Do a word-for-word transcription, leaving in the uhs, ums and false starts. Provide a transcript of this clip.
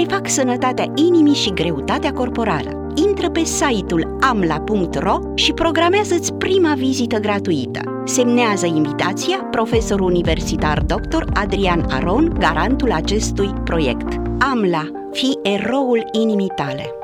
fac sănătatea inimii și greutatea corporală. Intră pe site-ul amla punct ro și programează-ți prima vizită gratuită. Semnează invitația profesorul universitar doctor Adrian Aron, garantul acestui proiect. Amla, fii eroul inimii tale.